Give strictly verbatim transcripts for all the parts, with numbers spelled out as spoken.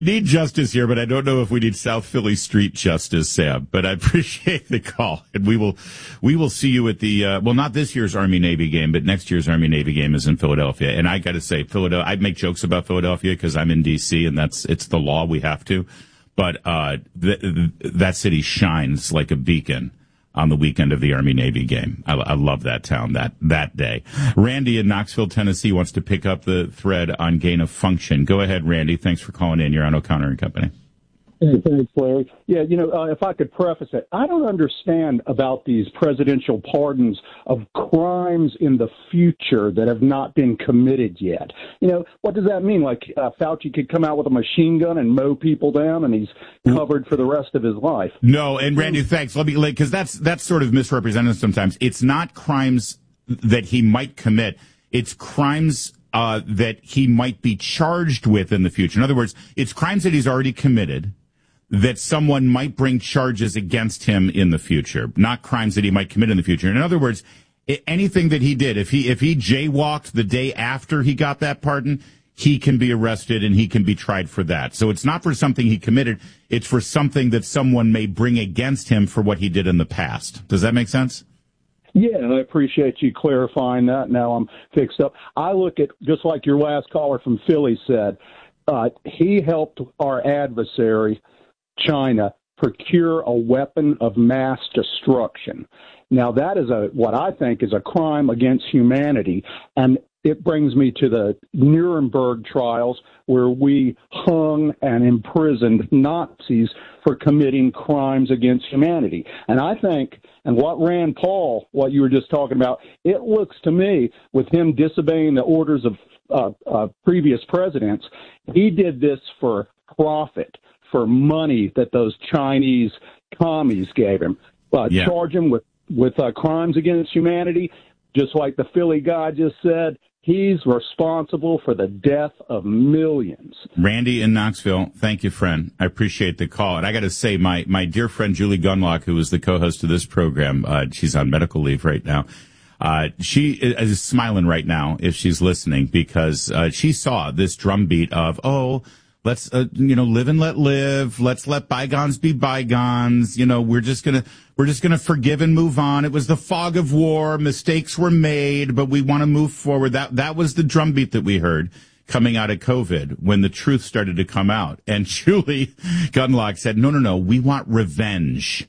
Need justice here, but I don't know if we need South Philly street justice, Sam. But I appreciate the call, and we will, we will see you at the uh, well, not this year's Army Navy game, but next year's Army Navy game is in Philadelphia. And I got to say, Philadelphia. I make jokes about Philadelphia because I'm in D C, and that's it's the law. We have to. But uh, th- that city shines like a beacon on the weekend of the Army Navy game. I, I love that town that that day. Randy in Knoxville, Tennessee, wants to pick up the thread on gain of function. Go ahead, Randy. Thanks for calling in. You're on O'Connor and Company. Hey, thanks, Larry. Yeah, you know, uh, if I could preface it, I don't understand about these presidential pardons of crimes in the future that have not been committed yet. You know, what does that mean? Like uh, Fauci could come out with a machine gun and mow people down, and he's covered for the rest of his life. No, and Randy, thanks. Let me, because that's that's sort of misrepresented sometimes. It's not crimes that he might commit. It's crimes uh, that he might be charged with in the future. In other words, it's crimes that he's already committed that someone might bring charges against him in the future, not crimes that he might commit in the future. In other words, anything that he did, if he if he jaywalked the day after he got that pardon, he can be arrested and he can be tried for that. So it's not for something he committed, it's for something that someone may bring against him for what he did in the past. Does that make sense? Yeah, and I appreciate you clarifying that. Now I'm fixed up. I look at, just like your last caller from Philly said, uh, he helped our adversary, China, procure a weapon of mass destruction. Now, that is a what I think is a crime against humanity, and it brings me to the Nuremberg trials where we hung and imprisoned Nazis for committing crimes against humanity. And I think, and what Rand Paul, what you were just talking about, it looks to me, with him disobeying the orders of uh, uh, previous presidents, he did this for profit, for money that those Chinese commies gave him. Uh, yeah. Charge him with, with uh, crimes against humanity, just like the Philly guy just said. He's responsible for the death of millions. Randy in Knoxville, thank you, friend. I appreciate the call. And I got to say, my, my dear friend Julie Gunlock, who is the co-host of this program, uh, she's on medical leave right now. Uh, she is smiling right now if she's listening, because uh, she saw this drumbeat of, oh, let's, uh, you know, live and let live. Let's let bygones be bygones. You know, we're just going to, we're just going to forgive and move on. It was the fog of war. Mistakes were made, but we want to move forward. That, that was the drumbeat that we heard coming out of COVID when the truth started to come out. And Julie Gunlock said, no, no, no, we want revenge.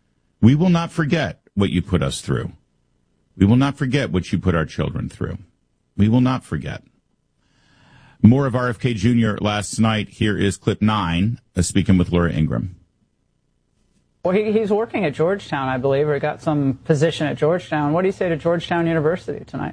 We will not forget what you put us through. We will not forget what you put our children through. We will not forget. More of R F K Junior last night. Here is clip nine, uh, speaking with Laura Ingraham. Well, he, he's working at Georgetown, I believe, or got some position at Georgetown. What do you say to Georgetown University tonight?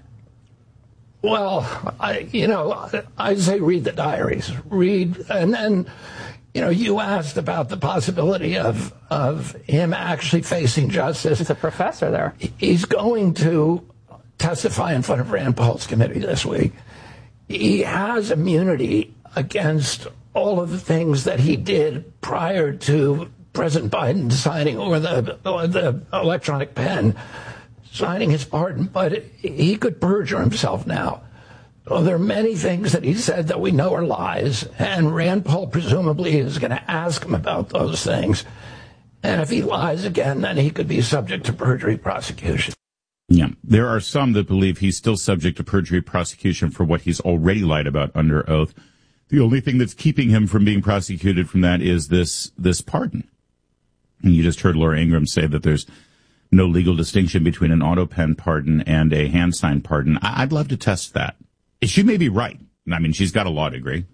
Well, I, you know, I say read the diaries. Read, and then, you know, you asked about the possibility of, of him actually facing justice. He's a professor there. He's going to testify in front of Rand Paul's committee this week. He has immunity against all of the things that he did prior to President Biden signing, or the, or the electronic pen signing his pardon, but he could perjure himself now. Well, there are many things that he said that we know are lies, and Rand Paul presumably is going to ask him about those things. And if he lies again, then he could be subject to perjury prosecution. Yeah, there are some that believe he's still subject to perjury prosecution for what he's already lied about under oath. The only thing that's keeping him from being prosecuted from that is this this pardon. And you just heard Laura Ingraham say that there's no legal distinction between an auto pen pardon and a hand signed pardon. I- I'd love to test that. She may be right. I mean, she's got a law degree.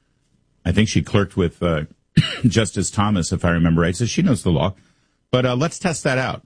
I think she clerked with uh, Justice Thomas, if I remember right, so she knows the law. But uh, let's test that out.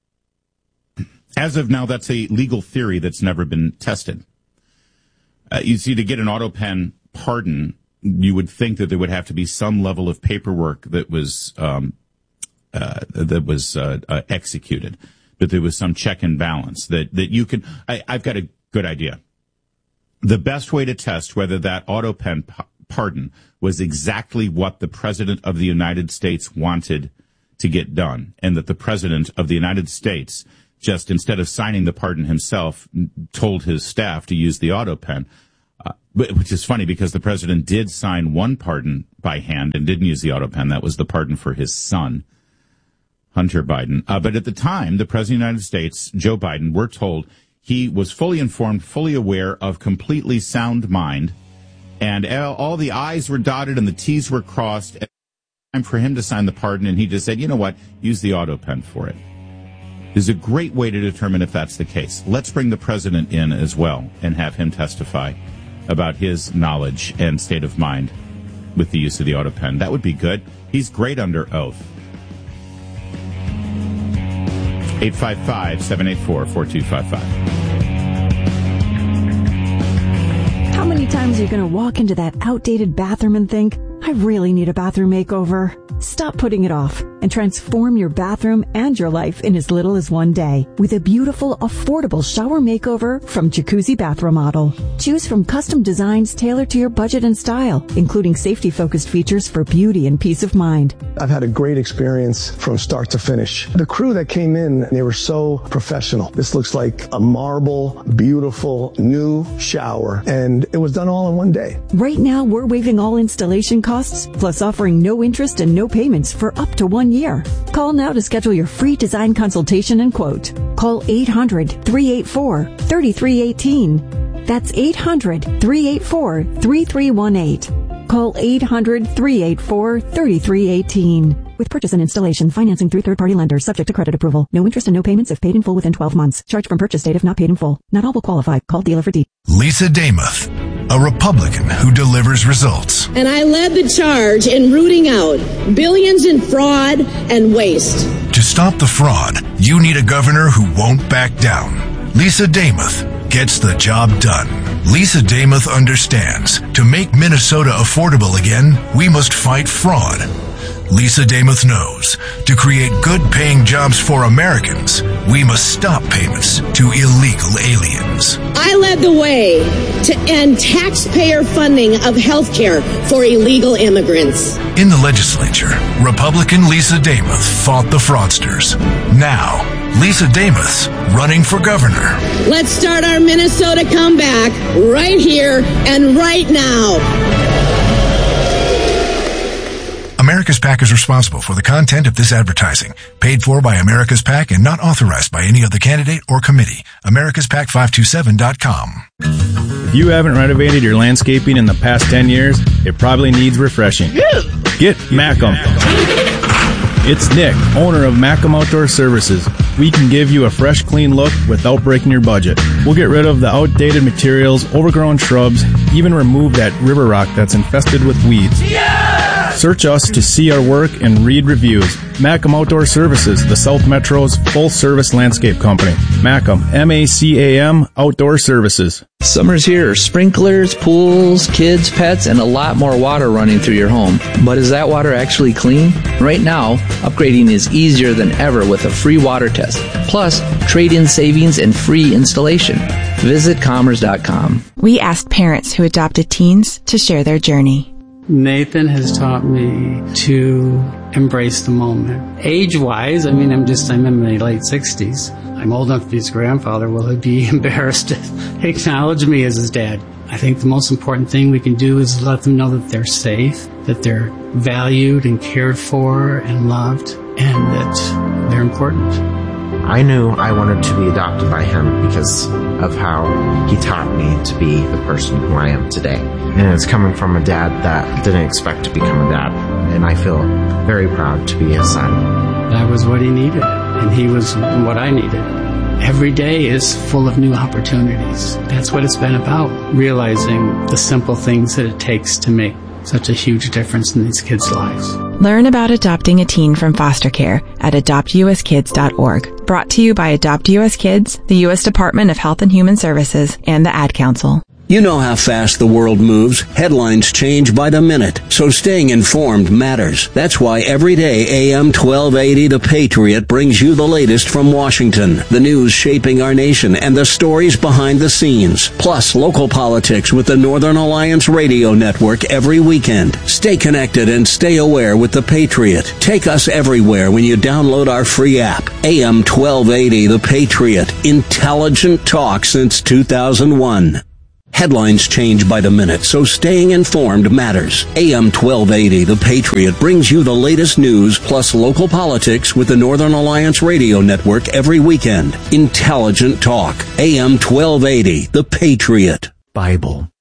As of now, that's a legal theory that's never been tested. Uh, you see, to get an auto pen pardon, you would think that there would have to be some level of paperwork that was um, uh, that was uh, uh, executed, that there was some check and balance that that you can. I, I've got a good idea. The best way to test whether that auto pen p- pardon was exactly what the President of the United States wanted to get done, and that the President of the United States, just instead of signing the pardon himself, told his staff to use the auto pen. Uh, but, which is funny because the president did sign one pardon by hand and didn't use the auto pen. That was the pardon for his son, Hunter Biden. Uh, but at the time, the president of the United States, Joe Biden, we're told he was fully informed, fully aware of completely sound mind, and all the I's were dotted and the T's were crossed. Time for him to sign the pardon, and he just said, you know what, use the auto pen for it. Is a great way to determine if that's the case. Let's bring the president in as well and have him testify about his knowledge and state of mind with the use of the auto pen. That would be good. He's great under oath. eight five five, seven eight four, four two five five. How many times are you going to walk into that outdated bathroom and think, I really need a bathroom makeover? Stop putting it off and transform your bathroom and your life in as little as one day with a beautiful, affordable shower makeover from Jacuzzi Bath Remodel. Choose from custom designs tailored to your budget and style, including safety-focused features for beauty and peace of mind. I've had a great experience from start to finish. The crew that came in, they were so professional. This looks like a marble, beautiful, new shower, and it was done all in one day. Right now, we're waiving all installation costs, plus offering no interest and no payments for up to one year. Call now to schedule your free design consultation and quote. Call eight hundred, three eight four, three three one eight. That's eight hundred, three eight four, three three one eight. Call eight hundred, three eight four, three three one eight. With purchase and installation, financing through third-party lenders, subject to credit approval. No interest and no payments if paid in full within twelve months. Charge from purchase date if not paid in full. Not all will qualify. Call dealer for details. Lisa Damuth, a Republican who delivers results. And I led the charge in rooting out billions in fraud and waste. To stop the fraud, you need a governor who won't back down. Lisa Damuth gets the job done. Lisa Damuth understands. To make Minnesota affordable again, we must fight fraud. Lisa Damuth knows. To create good-paying jobs for Americans, we must stop payments to illegal aliens. I led the way to end taxpayer funding of health care for illegal immigrants. In the legislature, Republican Lisa Damuth fought the fraudsters. Now, Lisa Damuth's running for governor. Let's start our Minnesota comeback right here and right now. America's PAC is responsible for the content of this advertising, paid for by America's PAC and not authorized by any other candidate or committee. Americas Pac five two seven dot com. If you haven't renovated your landscaping in the past ten years, it probably needs refreshing. Get Macam. It's Nick, owner of Macam Outdoor Services. We can give you a fresh, clean look without breaking your budget. We'll get rid of the outdated materials, overgrown shrubs, even remove that river rock that's infested with weeds. Yeah! Search us to see our work and read reviews. Macam Outdoor Services, the South Metro's full-service landscape company. Macam, M A C A M, Outdoor Services. Summer's here. Sprinklers, pools, kids, pets, and a lot more water running through your home. But is that water actually clean? Right now, upgrading is easier than ever with a free water test. Plus, trade-in savings and free installation. Visit commerce dot com. We asked parents who adopted teens to share their journey. Nathan has taught me to embrace the moment. Age-wise, I mean, I'm just, I'm in my late sixties. I'm old enough to be his grandfather. Will he be embarrassed to acknowledge me as his dad? I think the most important thing we can do is let them know that they're safe, that they're valued and cared for and loved, and that they're important. I knew I wanted to be adopted by him because of how he taught me to be the person who I am today. And it's coming from a dad that didn't expect to become a dad. And I feel very proud to be his son. That was what he needed, and he was what I needed. Every day is full of new opportunities. That's what it's been about, realizing the simple things that it takes to make such a huge difference in these kids' lives. Learn about adopting a teen from foster care at adopt u s kids dot org. Brought to you by Adopt U S Kids, the U S Department of Health and Human Services, and the Ad Council. You know how fast the world moves. Headlines change by the minute, so staying informed matters. That's why every day A M twelve eighty The Patriot brings you the latest from Washington, the news shaping our nation, and the stories behind the scenes. Plus, local politics with the Northern Alliance Radio Network every weekend. Stay connected and stay aware with The Patriot. Take us everywhere when you download our free app. A M twelve eighty The Patriot. Intelligent talk since two thousand one. Headlines change by the minute, so staying informed matters. A M twelve eighty, The Patriot, brings you the latest news plus local politics with the Northern Alliance Radio Network every weekend. Intelligent talk. A M twelve eighty, The Patriot. Bible.